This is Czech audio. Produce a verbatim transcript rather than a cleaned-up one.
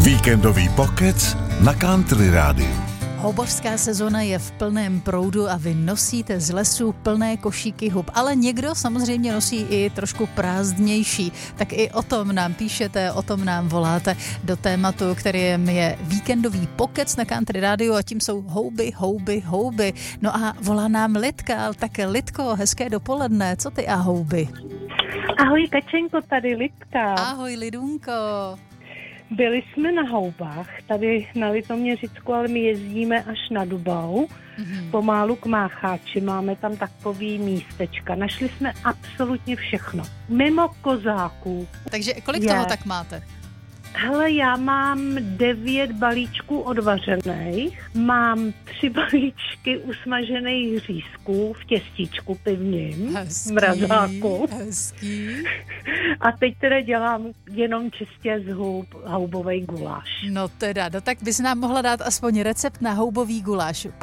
Víkendový pokec na Country Rádiu. Houbařská sezona je v plném proudu a vy nosíte z lesu plné košíky hub, ale někdo samozřejmě nosí i trošku prázdnější. Tak i o tom nám píšete, o tom nám voláte do tématu, kterým je víkendový pokec na Country Rádiu a tím jsou houby, houby, houby. No a volá nám Lidka, tak Lidko, hezké dopoledne, co ty a houby? Ahoj Kačenko, tady Lidka. Ahoj Lidunko. Byli jsme na houbách, tady na Litoměřicku, ale my jezdíme až na Dubau, mm-hmm. pomálu k Mácháči, máme tam takový místečka. Našli jsme absolutně všechno, mimo kozáků. Takže kolik je. toho tak máte? Hele, já mám devět balíčků odvařených, mám tři balíčky usmažených řízků v těstíčku pivním, v mrazáku. Hezký. A teď teda dělám jenom čistě z hub houbovej guláš. No teda, no tak bys nám mohla dát aspoň recept na houbový guláš.